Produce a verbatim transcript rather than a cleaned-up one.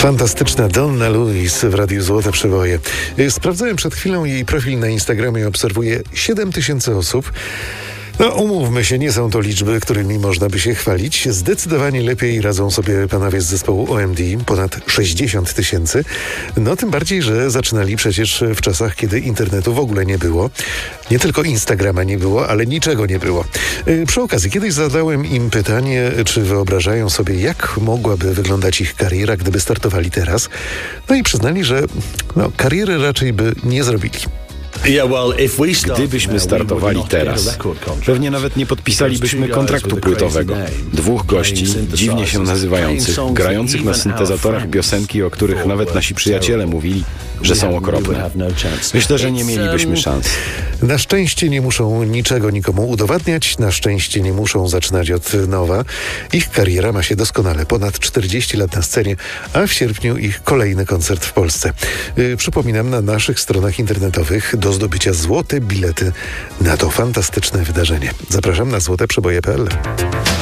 Fantastyczna Donna Lewis w Radiu Złote Przeboje. Sprawdzałem przed chwilą jej profil na Instagramie, obserwuje siedem tysięcy osób. No, umówmy się, nie są to liczby, którymi można by się chwalić. Zdecydowanie lepiej radzą sobie panowie z zespołu O M D, ponad sześćdziesiąt tysięcy. No, tym bardziej, że zaczynali przecież w czasach, kiedy internetu w ogóle nie było. Nie tylko Instagrama nie było, ale niczego nie było. Yy, przy okazji, kiedyś zadałem im pytanie, czy wyobrażają sobie, jak mogłaby wyglądać ich kariera, gdyby startowali teraz. No i przyznali, że no, kariery raczej by nie zrobili. Gdybyśmy startowali teraz, pewnie nawet nie podpisalibyśmy kontraktu płytowego. Dwóch gości, dziwnie się nazywających, grających na syntezatorach piosenki, o których nawet nasi przyjaciele mówili, że są okropne. Myślę, że nie mielibyśmy szans. Na szczęście nie muszą niczego nikomu udowadniać, na szczęście nie muszą zaczynać od nowa. Ich kariera ma się doskonale. Ponad czterdzieści lat na scenie, a w sierpniu ich kolejny koncert w Polsce. Yy, przypominam, na naszych stronach internetowych do zdobycia złote bilety na to fantastyczne wydarzenie. Zapraszam na złote przeboje kropka pe el.